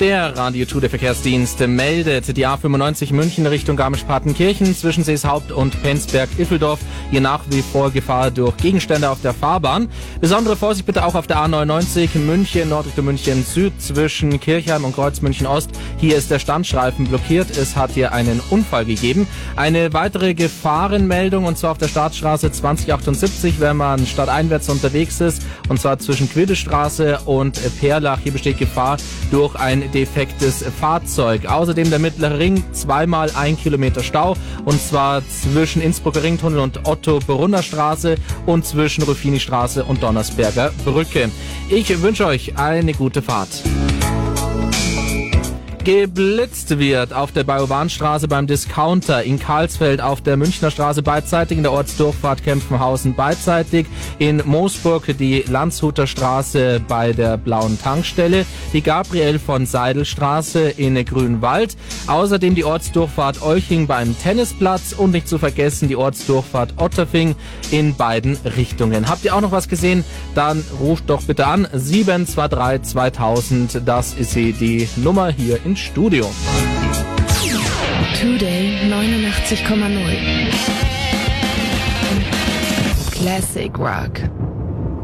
Der Radio Tour, der Verkehrsdienst, meldet die A95 München Richtung Garmisch-Partenkirchen zwischen Seeshaupt und Penzberg-Iffeldorf. Hier nach wie vor Gefahr durch Gegenstände auf der Fahrbahn. Besondere Vorsicht bitte auch auf der A99 München Nord Richtung München Süd zwischen Kirchheim und Kreuz München Ost. Hier ist der Standstreifen blockiert. Es hat hier einen Unfall gegeben. Eine weitere Gefahrenmeldung, und zwar auf der Staatsstraße 2078, wenn man stadteinwärts unterwegs ist, und zwar zwischen Quiddestraße und Perlach. Hier besteht Gefahr durch ein defektes Fahrzeug. Außerdem der Mittlere Ring, zweimal 1 Kilometer Stau, und zwar zwischen Innsbrucker Ringtunnel und Otto-Brunner Straße und zwischen Ruffini-Straße und Donnersberger Brücke. Ich wünsche euch eine gute Fahrt. Geblitzt wird auf der Bayoubahnstraße beim Discounter, in Karlsfeld auf der Münchner Straße beidseitig, in der Ortsdurchfahrt Kempfenhausen beidseitig, in Moosburg die Landshuter Straße bei der Blauen Tankstelle, die Gabriel von Seidel Straße in Grünwald, außerdem die Ortsdurchfahrt Olching beim Tennisplatz und nicht zu vergessen die Ortsdurchfahrt Otterfing in beiden Richtungen. Habt ihr auch noch was gesehen? Dann ruft doch bitte an 723 2000, das ist die Nummer hier in Studio. Today 89,0 Classic Rock.